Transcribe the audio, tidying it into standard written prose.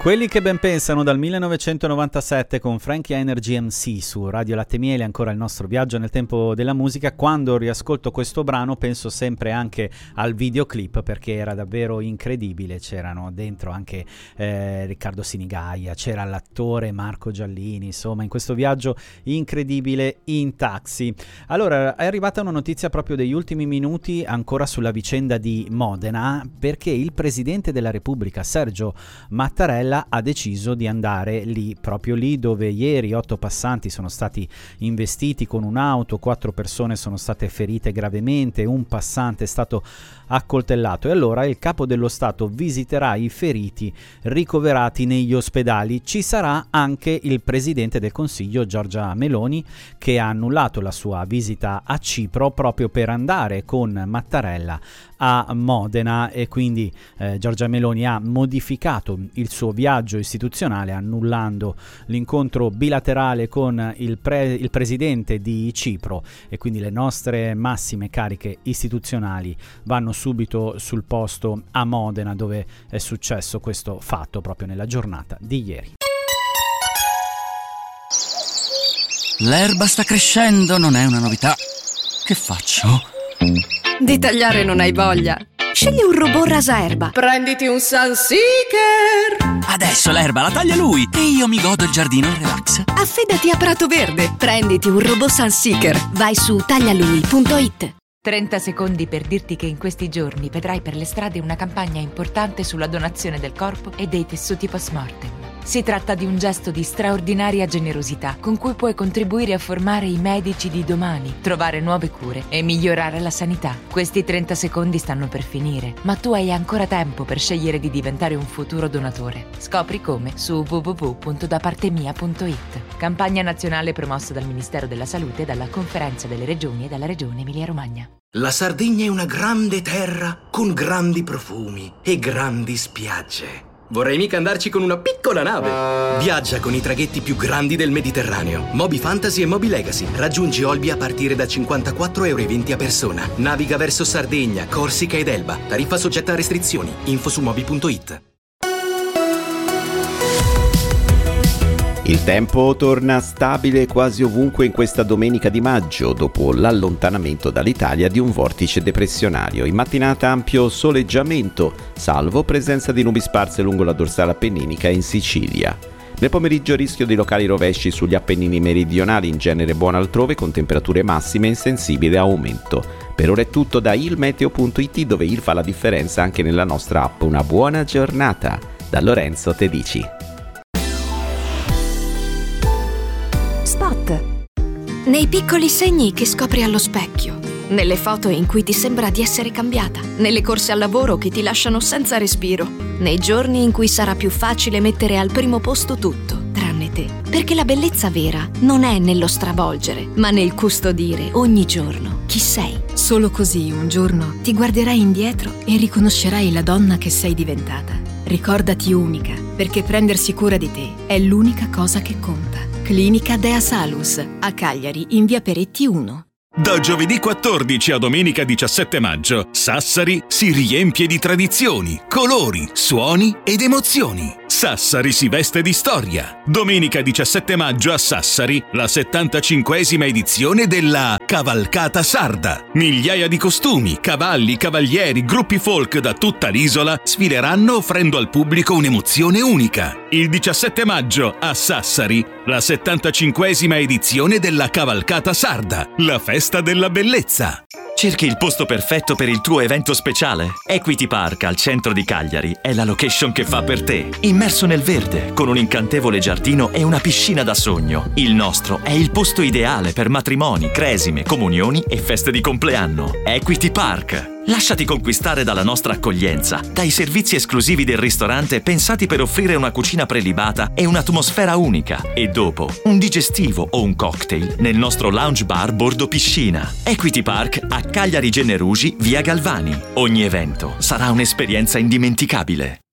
Quelli che ben pensano, dal 1997 con Frankie Energy MC su Radio Latte Miele, ancora il nostro viaggio nel tempo della musica. Quando riascolto questo brano penso sempre anche al videoclip, perché era davvero incredibile. C'erano dentro anche Riccardo Sinigaia, c'era l'attore Marco Giallini, insomma in questo viaggio incredibile in taxi. Allora, è arrivata una notizia proprio degli ultimi minuti ancora sulla vicenda di Modena, perché il Presidente della Repubblica Sergio Mattarella ha deciso di andare lì, proprio lì dove ieri 8 passanti sono stati investiti con un'auto, 4 persone sono state ferite gravemente, un passante è stato accoltellato, e allora il capo dello Stato visiterà i feriti ricoverati negli ospedali. Ci sarà anche il Presidente del Consiglio Giorgia Meloni, che ha annullato la sua visita a Cipro proprio per andare con Mattarella a Modena, e quindi Giorgia Meloni ha modificato il suo viaggio istituzionale annullando l'incontro bilaterale con il presidente di Cipro, e quindi le nostre massime cariche istituzionali vanno subito sul posto a Modena, dove è successo questo fatto proprio nella giornata di ieri. L'erba sta crescendo, non è una novità. Che faccio? Di tagliare non hai voglia? Scegli un robot rasaerba. Prenditi un Sunseeker. Adesso l'erba la taglia lui e io mi godo il giardino in relax. Affidati a Prato Verde. Prenditi un robot Sunseeker. Vai su taglialui.it. 30 secondi per dirti che in questi giorni vedrai per le strade una campagna importante sulla donazione del corpo e dei tessuti post-mortem. Si tratta di un gesto di straordinaria generosità con cui puoi contribuire a formare i medici di domani, trovare nuove cure e migliorare la sanità. Questi 30 secondi stanno per finire, ma tu hai ancora tempo per scegliere di diventare un futuro donatore. Scopri come su www.dapartemia.it. Campagna nazionale promossa dal Ministero della Salute, dalla Conferenza delle Regioni e dalla Regione Emilia-Romagna. La Sardegna è una grande terra con grandi profumi e grandi spiagge. Vorrei mica andarci con una piccola nave. Viaggia con i traghetti più grandi del Mediterraneo. Moby Fantasy e Moby Legacy. Raggiungi Olbia a partire da 54,20 € a persona. Naviga verso Sardegna, Corsica ed Elba. Tariffa soggetta a restrizioni. Info su moby.it. Il tempo torna stabile quasi ovunque in questa domenica di maggio, dopo l'allontanamento dall'Italia di un vortice depressionario. In mattinata ampio soleggiamento, salvo presenza di nubi sparse lungo la dorsale appenninica e in Sicilia. Nel pomeriggio rischio di locali rovesci sugli Appennini meridionali, in genere buono altrove, con temperature massime in sensibile aumento. Per ora è tutto da ilmeteo.it, dove il fa la differenza anche nella nostra app. Una buona giornata. Da Lorenzo Tedici. Spot. Nei piccoli segni che scopri allo specchio, nelle foto in cui ti sembra di essere cambiata, nelle corse al lavoro che ti lasciano senza respiro, nei giorni in cui sarà più facile mettere al primo posto tutto, tranne te. Perché la bellezza vera non è nello stravolgere, ma nel custodire ogni giorno chi sei. Solo così un giorno ti guarderai indietro e riconoscerai la donna che sei diventata. Ricordati unica, perché prendersi cura di te è l'unica cosa che conta. Clinica Dea Salus, a Cagliari, in via Peretti 1. Da giovedì 14 a domenica 17 maggio, Sassari si riempie di tradizioni, colori, suoni ed emozioni. Sassari si veste di storia. Domenica 17 maggio a Sassari, la 75esima edizione della Cavalcata Sarda. Migliaia di costumi, cavalli, cavalieri, gruppi folk da tutta l'isola sfileranno offrendo al pubblico un'emozione unica. Il 17 maggio a Sassari, la 75esima edizione della Cavalcata Sarda, la festa della bellezza. Cerchi il posto perfetto per il tuo evento speciale? Equity Park al centro di Cagliari è la location che fa per te. Immerso nel verde, con un incantevole giardino e una piscina da sogno. Il nostro è il posto ideale per matrimoni, cresime, comunioni e feste di compleanno. Equity Park. Lasciati conquistare dalla nostra accoglienza, dai servizi esclusivi del ristorante pensati per offrire una cucina prelibata e un'atmosfera unica. E dopo, un digestivo o un cocktail nel nostro lounge bar bordo piscina. Equity Park a Cagliari Generugi, via Galvani. Ogni evento sarà un'esperienza indimenticabile.